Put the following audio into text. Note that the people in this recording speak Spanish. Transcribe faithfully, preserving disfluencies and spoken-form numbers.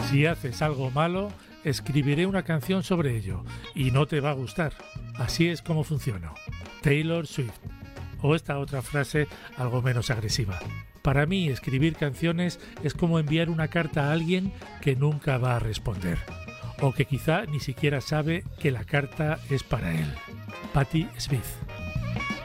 Si haces algo malo, escribiré una canción sobre ello y no te va a gustar. Así es como funciono. Taylor Swift. O esta otra frase algo menos agresiva. Para mí, escribir canciones es como enviar una carta a alguien que nunca va a responder, o que quizá ni siquiera sabe que la carta es para él. Patti Smith.